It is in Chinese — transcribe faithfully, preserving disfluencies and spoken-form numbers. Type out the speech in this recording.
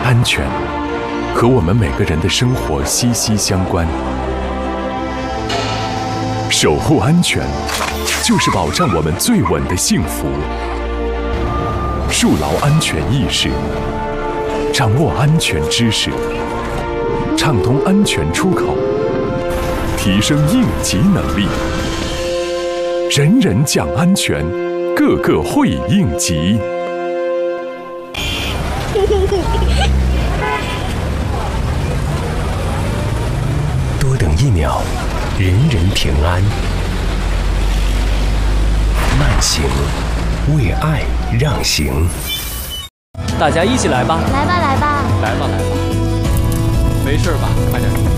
安全和我们每个人的生活息息相关。守护安全，就是保障我们最稳的幸福。树牢安全意识，掌握安全知识，畅通安全出口，提升应急能力，人人讲安全，个个会应急。 多等一秒，人人平安。慢行，为爱让行。 大家一起来吧！ 来吧，来吧， 来吧，来吧！没事吧？快点。